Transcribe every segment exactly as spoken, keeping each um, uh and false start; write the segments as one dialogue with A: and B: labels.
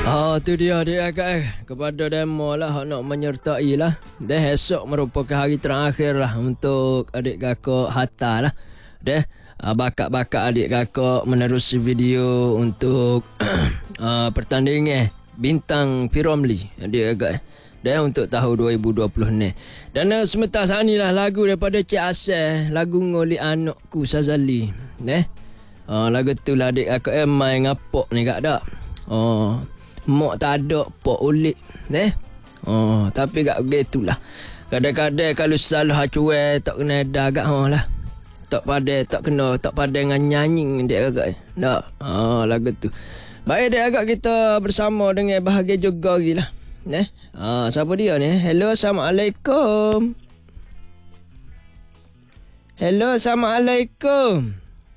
A: Oh, tu dia dia agak kepada demo lah nak menyertai lah. Deh esok merupakan hari terakhir lah untuk adik kakak Hatta lah. Deh uh, bakat-bakat adik kakak menerusi video untuk uh, pertandingan bintang P Ramlee adik agak deh untuk tahun dua ribu dua puluh ni. Dan uh, sementara saat ni lah lagu daripada Cik Asel, lagu ngoli anakku Sazali. Deh uh, lagu tu lah adik kakak eh main ngapok ni kak dak. Oh, mak tak ada pok ulik eh. Oh, tapi gak begitulah. Kadang-kadang kalau salah cuai tak kena dah agak ha lah. Tak pada tak kena tak pada dengan nyanyi dia agak. Tak. Ha lagu tu. Baik dia agak kita bersama dengan bahagia juga gilah. Eh. Ha siapa dia ni? Hello, assalamualaikum. Hello, assalamualaikum.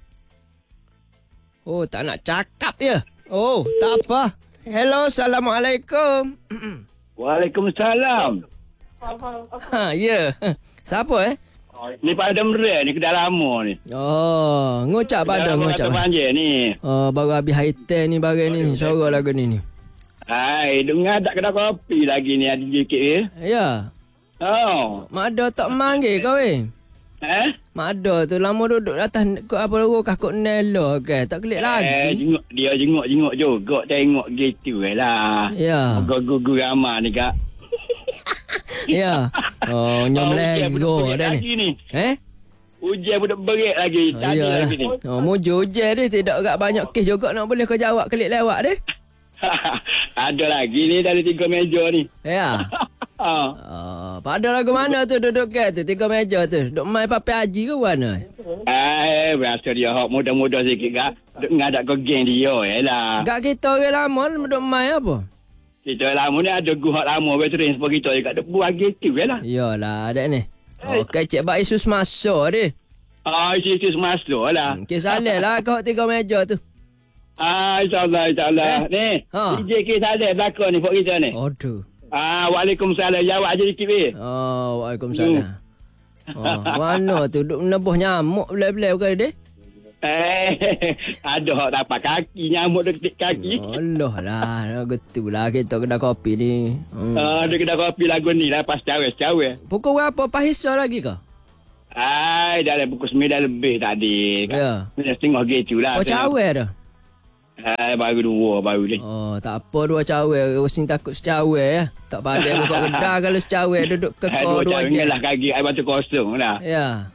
A: Oh, tak nak cakap ya. Oh, tak apa. Hello, assalamualaikum.
B: Waalaikumsalam.
A: Ha, ya. Siapa eh?
B: Ni pada merek ni kedai lama ni.
A: Oh, ngocak pada ngocak.
B: Panjang ni.
A: Oh, baru habis haitan ni baru ni. Suara lagu ni ni.
B: Hai, dengar tak kedai kopi lagi ni ada sikit ya.
A: Ya.
B: Oh.
A: Mak ada tak manggil kau eh?
B: Eh?
A: Mak ada tu lama duduk atas apa lu kakak Nelo ke. Tak klik lagi.
B: Eh, jenguk dia jenguk-jenguk juga tengok gitu eh lah.
A: Ya.
B: Gugu ramah ni kak.
A: Ya. Oh, nyom lego dah ni. Eh?
B: Ujian budak berik lagi.
A: Oh, iya
B: lagi ni.
A: Oh, muju ujian dia tidak agak banyak kes juga nak boleh kau jawab klik lewat dia.
B: Ada lagi ni dari tiga meja ni.
A: Ya.
B: Ha.
A: Oh, pada lagu mana tu duduk ke tu tiga meja tu? Duk main papai haji ke mana?
B: Eh, biasa dia hok muda-muda sikit kak. Duk ngadak ke geng dia yalah.
A: Gak kita orang lama duk main apa?
B: Kita lama ni ada guru hak lama veteran sebab kita dekat duk buat gitu yalah.
A: Iyalah, ada ni. Oh, kecek bak Isus masuk dia.
B: Ah, isi-isi masuk lah.
A: Hmm, Kisaleh lah kau tiga meja tu.
B: Ah, insyaAllah, insyaAllah. Eh? Ni,
A: Ha.
B: D J K Saleh belakang ni buat kita ni.
A: Aduh.
B: Ah, Waalaikumsalam. Jawab je sikit weh.
A: Oh, waalaikumsalam. Oh, mana tu duk menebuh nyamuk belai-belai bukan dia?
B: Eh, ada hak dapat kaki, nyamuk dia ketik kaki.
A: Allah lah, betul lah kita kedai kopi ni. Hmm.
B: Ah, dia kedai kopi lagu ni lah, pas cawe-cawe.
A: Pukul berapa pahisa lagi kau?
B: Ai, dalam pukul sembilan lebih tadi.
A: Ya.
B: Setengah gitu lah.
A: Oh, cawe dah.
B: Hai, baru dua baru ni.
A: Oh, tak apa dua cawe. Usin takut secawe ya. Tak pandai buka kedai kalau secawe duduk kekor dua jam.
B: Lah kaki air batu kosong lah.
A: Ya.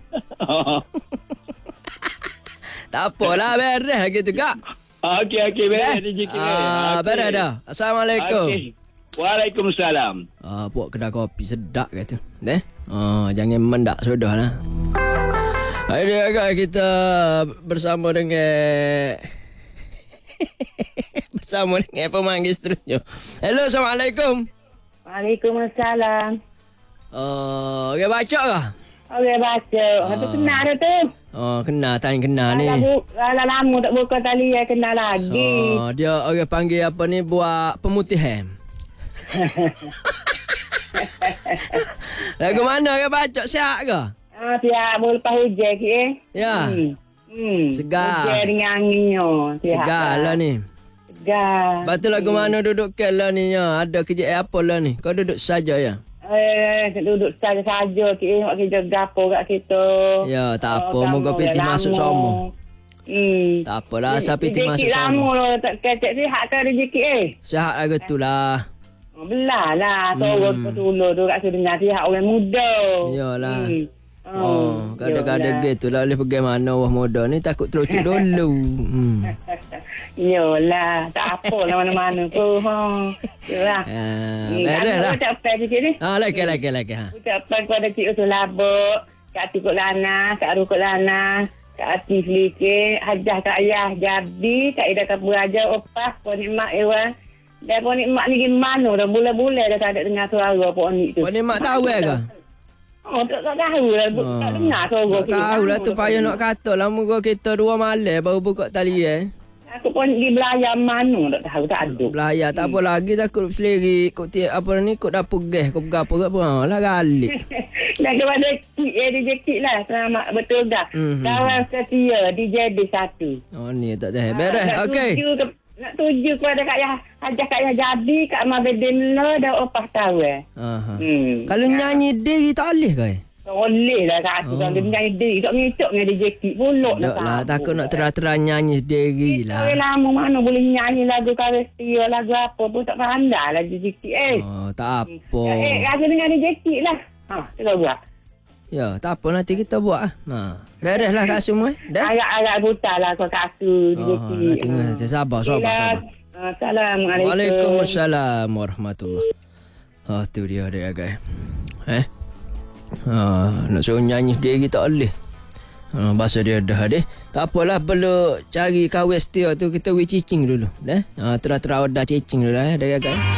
A: Tak apalah, beres lah gitu kak.
B: Okey, okey. Beres
A: Eh?
B: D J K.
A: Ah, beres dah. Assalamualaikum.
B: Okay. Waalaikumsalam.
A: Ah, buat kedai kopi sedap kata. Eh? Ah, jangan mendak sudah lah. Hari agak kita bersama dengan bersama dengan pemanggil seterusnya. Hello, assalamualaikum.
C: Waalaikumsalam.
A: Oh, okay, baca ke?
C: Okey, baca. Habis kenal dah tu.
A: Oh, kenal, tanya kenal ni.
C: Kalau bu- lama tak buka tali, ya kenal lagi.
A: Oh, dia orang panggil apa ni buat pemutihan. Lagu mana ke baca siap ke?
C: Ah, siap boleh lepas hujan ke eh.
A: Ya.
C: Hmm. Hmm.
A: Segar.
C: Hujan dengan anginnya.
A: Segar lah ni.
C: Segar.
A: Betul lagu mana duduk ke lah ni ya? Ada kerja apa lah ni? Kau duduk saja ya?
C: Eh, duduk saja-saja ke eh. Nak kerja gapo kat kita.
A: Ya, tak apa.
C: Oh,
A: Moga
C: kamu
A: pitih
C: dah
A: masuk
C: lama.
A: sama.
C: Hmm.
A: Tak apalah, asal pitih masuk
C: Rezeki lama
A: sama.
C: lah. Tak kecek sihat ke rezeki eh.
A: Sihat lah tu lah.
C: Oh, belah lah. Sorang
A: Hmm.
C: hmm. dulu tu kat sini dengar sihat orang muda.
A: Iyalah.
C: Hmm.
A: Oh, kadang-kadang
C: yolah.
A: gitu lah. Boleh pergi mana wah muda ni takut terucuk dulu. Hmm.
C: Yolah, tak apa lah mana-mana tu. Ha. Yolah.
A: Ah,
C: Hmm,
A: beres
C: aku
A: lah.
C: ucapkan sikit ni.
A: Ah, lagi, lagi, lagi. Ha.
C: Ucapkan kepada Cik Usul Labuk, Kak Tikuk Lana, Kak Rukuk Lana, Kak Atif Likit, Hajah Kak Ayah Jabi, Kak Ida Kapur Raja, Opah, Puan Nikmat Ewan. Dan Puan Nikmat ni gimana dah bulan-bulan dah tak ada dengar suara Puan Nik tu.
A: Puan Nikmat tahu ke?
C: Oh, tak, tak tahu lah.
A: Oh.
C: Tak dengar suara.
A: Tak tahu lah tu payah nak kata lah. Muka kita dua malam baru buka tali eh.
C: Aku pun di belayar mana tak tahu, tak ada.
A: Belayar tak apa lagi takut sendiri. Kut tiap apa ni kut dapur gas kut berapa kat apa lah galik.
C: Dan kepada Kik eh, D J Kik lah. Selamat betul dah.
A: Mhm.
C: Kawan setia D J D satu.
A: Oh ni tak tahu. Beres. Okey.
C: nak tuju kepada Kak Yah, Hajah Kak Yah jadi, Kak Amal Bedin lo dah opah tahu eh.
A: Aha.
C: Hmm.
A: Kalau nyanyi diri tak boleh ke?
C: Boleh lah Kak Ati.
A: Oh.
C: Kalau dia nyanyi diri, tak ngicok dengan dia jekit. Puluk
A: Tak lah, takut nak terang-terang nyanyi diri
C: Lah.
A: lah.
C: Lama mana boleh nyanyi lagu Karestia, lagu apa pun tak pandai lah dia jekit eh.
A: Oh, tak apa.
C: Eh, rasa dengan dia jekit lah. Ha, kita buat.
A: Ya, tak apa nanti kita buat ah. Ha. Beres lah Kak Sum eh. Dah.
C: Agak-agak buta lah kau Kak Atu. dia
A: Oh,
C: jekit.
A: nanti nanti sabar, sabar, sabar.
C: Assalamualaikum.
A: Waalaikumsalam warahmatullahi. Ha, tu dia dia guys. Eh. Ha, nak suruh nyanyi diri tak boleh. Ha, bahasa dia dah deh. Tak apalah, perlu cari kawin setia tu kita we cicing dulu. Dah. Ha, terang-terang dah cicing dulu eh dia guys.